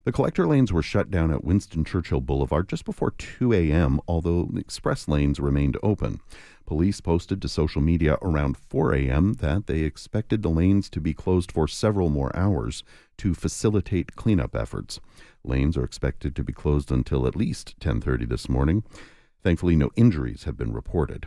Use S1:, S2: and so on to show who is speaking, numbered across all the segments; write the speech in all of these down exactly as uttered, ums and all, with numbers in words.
S1: The collector lanes were shut down at Winston Churchill Boulevard just before two a.m., although the express lanes remained open. Police posted to social media around four a.m. that they expected the lanes to be closed for several more hours to facilitate cleanup efforts. Lanes are expected to be closed until at least ten thirty this morning. Thankfully, no injuries have been reported.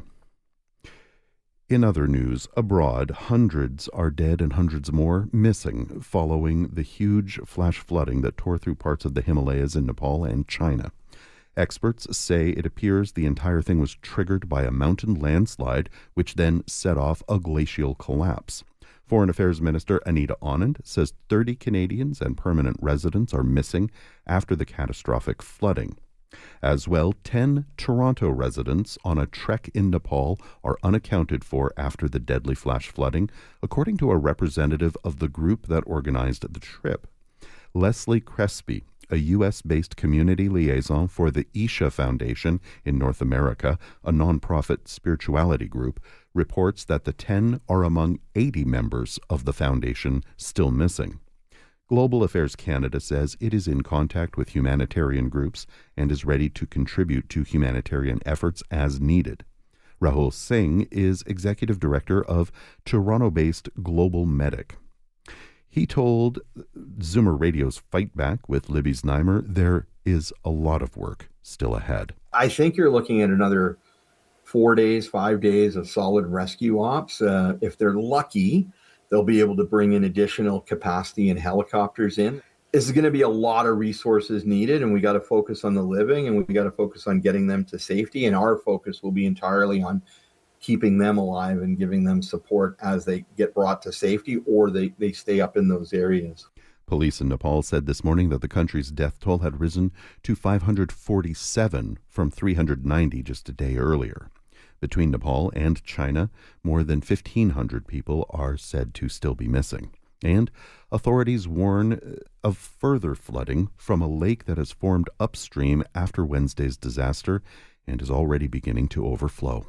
S1: In other news, abroad, hundreds are dead and hundreds more missing following the huge flash flooding that tore through parts of the Himalayas in Nepal and China. Experts say it appears the entire thing was triggered by a mountain landslide, which then set off a glacial collapse. Foreign Affairs Minister Anita Anand says thirty Canadians and permanent residents are missing after the catastrophic flooding. As well, ten Toronto residents on a trek in Nepal are unaccounted for after the deadly flash flooding, according to a representative of the group that organized the trip. Leslie Crespi, a U S-based community liaison for the Isha Foundation in North America, a nonprofit spirituality group, reports that the ten are among eighty members of the foundation still missing. Global Affairs Canada says it is in contact with humanitarian groups and is ready to contribute to humanitarian efforts as needed. Rahul Singh is executive director of Toronto-based Global Medic. He told Zoomer Radio's Fight Back with Libby Znaimer there is a lot of work still ahead.
S2: I think you're looking at another four days, five days of solid rescue ops. Uh, if they're lucky, they'll be able to bring in additional capacity and helicopters in. This is going to be a lot of resources needed, and we got to focus on the living, and we got to focus on getting them to safety. And our focus will be entirely on keeping them alive and giving them support as they get brought to safety or they, they stay up in those areas.
S1: Police in Nepal said this morning that the country's death toll had risen to five hundred forty-seven from three hundred ninety just a day earlier. Between Nepal and China, more than fifteen hundred people are said to still be missing. And authorities warn of further flooding from a lake that has formed upstream after Wednesday's disaster and is already beginning to overflow.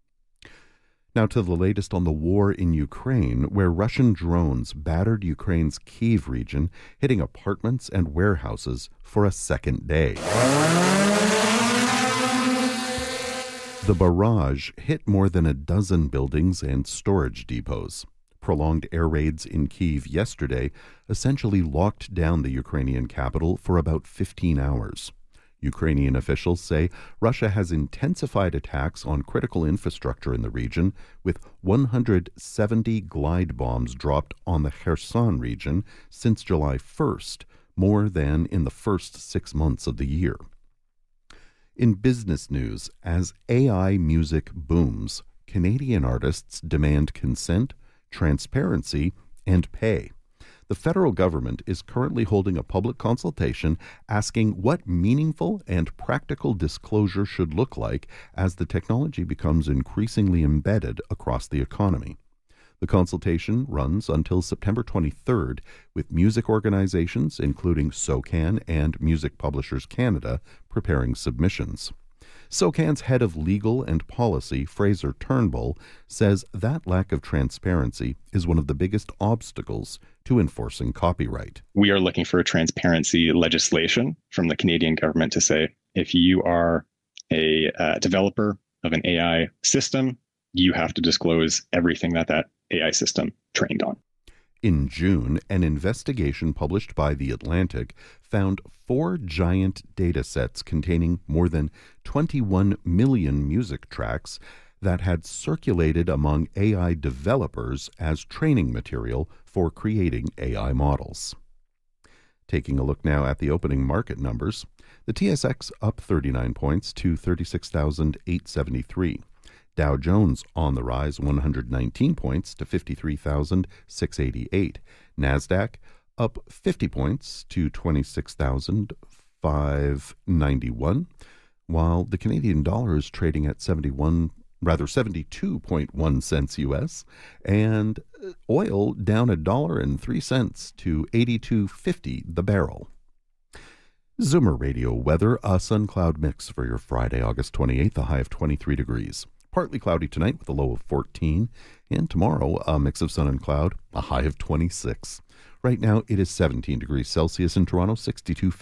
S1: Now to the latest on the war in Ukraine, where Russian drones battered Ukraine's Kyiv region, hitting apartments and warehouses for a second day. The barrage hit more than a dozen buildings and storage depots. Prolonged air raids in Kyiv yesterday essentially locked down the Ukrainian capital for about fifteen hours. Ukrainian officials say Russia has intensified attacks on critical infrastructure in the region, with one hundred seventy glide bombs dropped on the Kherson region since July first, more than in the first six months of the year. In business news, as A I music booms, Canadian artists demand consent, transparency, and pay. The federal government is currently holding a public consultation asking what meaningful and practical disclosure should look like as the technology becomes increasingly embedded across the economy. The consultation runs until September twenty-third, with music organizations, including SOCAN and Music Publishers Canada, preparing submissions. SOCAN's head of legal and policy, Fraser Turnbull, says that lack of transparency is one of the biggest obstacles to enforcing copyright.
S3: We are looking for a transparency legislation from the Canadian government to say, if you are a uh, developer of an A I system, you have to disclose everything that that A I system trained on.
S1: In June, an investigation published by The Atlantic found four giant data sets containing more than twenty-one million music tracks that had circulated among A I developers as training material for creating A I models. Taking a look now at the opening market numbers, the T S X up thirty-nine points to thirty-six thousand eight hundred seventy-three. Dow Jones on the rise one hundred nineteen points to fifty-three thousand six hundred eighty-eight. NASDAQ up fifty points to twenty-six thousand five hundred ninety-one, while the Canadian dollar is trading at seventy-one, rather seventy-two point one cents U S, and oil down a dollar and three cents to eighty-two fifty the barrel. Zoomer Radio weather, a sun cloud mix for your Friday, August twenty-eighth, a high of twenty-three degrees. Partly cloudy tonight with a low of fourteen, and tomorrow a mix of sun and cloud, a high of twenty-six. Right now, it is seventeen degrees Celsius in Toronto, sixty-two